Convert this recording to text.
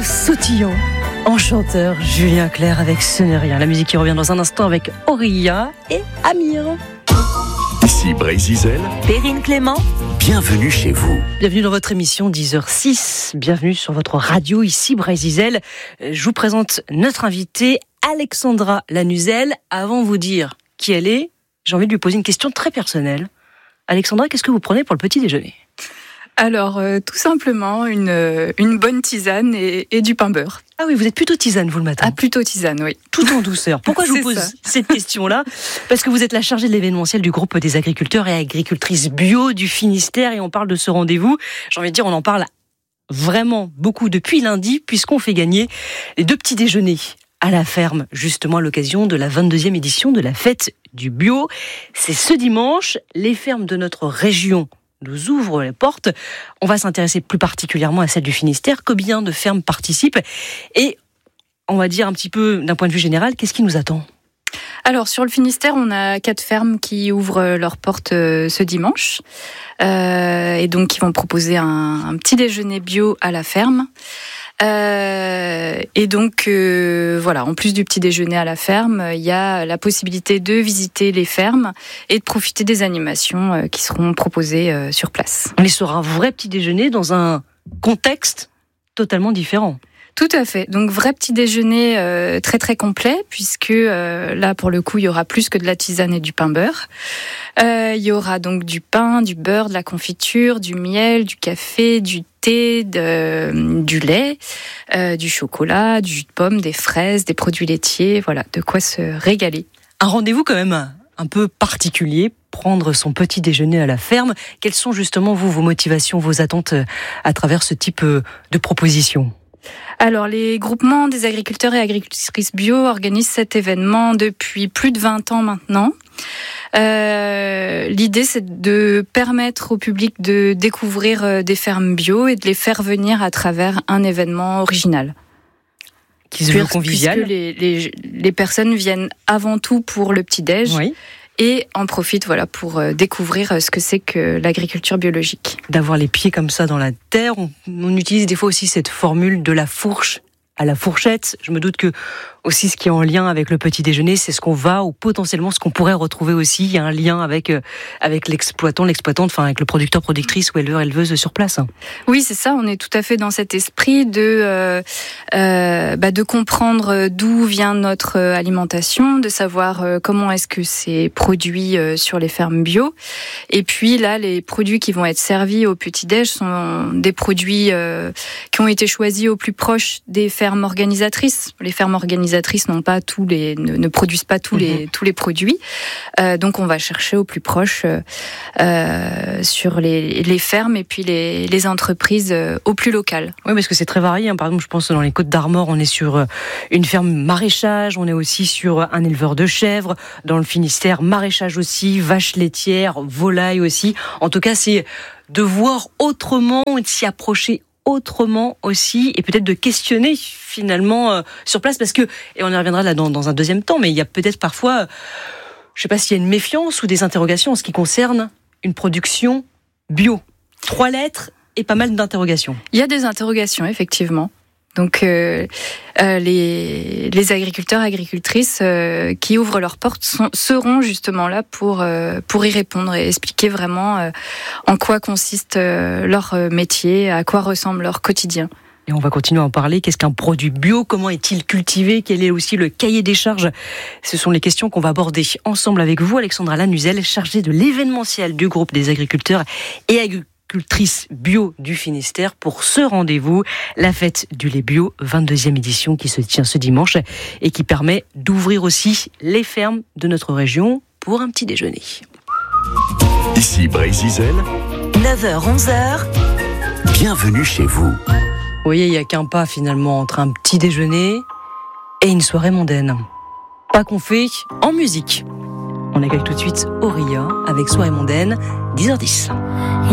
sautillant, enchanteur, Julien Clerc avec Ce n'est rien. La musique qui revient dans un instant avec Aurélia et Amir. Ici Brésil, Perrine Clément. Bienvenue chez vous. Bienvenue dans votre émission 10h06. Bienvenue sur votre radio ici Brésil. Je vous présente notre invitée Alexandra Lanuzel. Avant de vous dire qui elle est, j'ai envie de lui poser une question très personnelle. Alexandra, qu'est-ce que vous prenez pour le petit déjeuner ? Alors, tout simplement, une bonne tisane et du pain beurre. Ah oui, vous êtes plutôt tisane, vous, le matin. Ah, plutôt tisane, oui. Tout en douceur. Pourquoi je vous pose cette question-là ? Parce que vous êtes la chargée de l'événementiel du groupe des agriculteurs et agricultrices bio du Finistère et on parle de ce rendez-vous. J'ai envie de dire, on en parle vraiment beaucoup depuis lundi puisqu'on fait gagner les 2 petits déjeuners à la ferme, justement à l'occasion de la 22e édition de la fête du bio. C'est ce dimanche, les fermes de notre région nous ouvrent les portes. On va s'intéresser plus particulièrement à celle du Finistère. Combien de fermes participent ? Et on va dire un petit peu d'un point de vue général, qu'est-ce qui nous attend ? Alors, sur le Finistère, on a 4 fermes qui ouvrent leurs portes ce dimanche. Et donc, qui vont proposer un petit déjeuner bio à la ferme. Et donc, voilà, en plus du petit déjeuner à la ferme, il y a la possibilité de visiter les fermes et de profiter des animations qui seront proposées sur place. On est sur un vrai petit déjeuner dans un contexte totalement différent. Tout à fait. Donc, vrai petit déjeuner très très complet, puisque là, pour le coup, il y aura plus que de la tisane et du pain beurre. Il y aura donc du pain, du beurre, de la confiture, du miel, du café, du thé, du lait, du chocolat, du jus de pomme, des fraises, des produits laitiers. Voilà, de quoi se régaler. Un rendez-vous quand même un peu particulier, prendre son petit déjeuner à la ferme. Quelles sont justement vos motivations, vos attentes à travers ce type de proposition ? Alors, les groupements des agriculteurs et agricultrices bio organisent cet événement depuis plus de 20 ans maintenant. L'idée, c'est de permettre au public de découvrir des fermes bio et de les faire venir à travers un événement original. Qui se veut convivial. Puisque les personnes viennent avant tout pour le petit-déj. Oui. Et en profitent pour découvrir ce que c'est que l'agriculture biologique. D'avoir les pieds comme ça dans la terre, on utilise des fois aussi cette formule de la fourche à la fourchette. Je me doute que aussi ce qui est en lien avec le petit déjeuner, c'est ce qu'on va ou potentiellement ce qu'on pourrait retrouver aussi. Il y a un lien avec l'exploitante, enfin avec le producteur, productrice ou éleveur, éleveuse sur place. Oui, c'est ça. On est tout à fait dans cet esprit de comprendre d'où vient notre alimentation, de savoir comment est-ce que c'est produit sur les fermes bio. Et puis là, les produits qui vont être servis au petit-déj sont des produits qui ont été choisis au plus proche des fermes organisatrices. Les fermes organisatrices ne produisent pas tous les produits. Donc on va chercher au plus proche sur les fermes et puis les entreprises au plus local. Oui, parce que c'est très varié. Par exemple, je pense dans les Côtes d'Armor, on est sur une ferme maraîchage, on est aussi sur un éleveur de chèvres. Dans le Finistère, maraîchage aussi, vaches laitières, volailles aussi. En tout cas, c'est de voir autrement et de s'y approcher autrement aussi, et peut-être de questionner finalement sur place, parce que, et on y reviendra là dans un deuxième temps, mais il y a peut-être parfois, je ne sais pas s'il y a une méfiance ou des interrogations en ce qui concerne une production bio. 3 lettres et pas mal d'interrogations. Il y a des interrogations, effectivement. Donc, les agriculteurs et agricultrices qui ouvrent leurs portes seront justement là pour y répondre et expliquer vraiment en quoi consiste leur métier, à quoi ressemble leur quotidien. Et on va continuer à en parler. Qu'est-ce qu'un produit bio ? Comment est-il cultivé ? Quel est aussi le cahier des charges ? Ce sont les questions qu'on va aborder ensemble avec vous, Alexandra Lanuzel, chargée de l'événementiel du groupe des agriculteurs et agricultrice bio du Finistère pour ce rendez-vous, la fête du lait bio, 22e édition qui se tient ce dimanche et qui permet d'ouvrir aussi les fermes de notre région pour un petit déjeuner. Ici Brésil, 9h-11h. Bienvenue chez vous. Vous voyez, il n'y a qu'un pas finalement entre un petit déjeuner et une soirée mondaine. Pas qu'on fait en musique. On accueille tout de suite Aurélia avec Soirée mondaine, 10h10.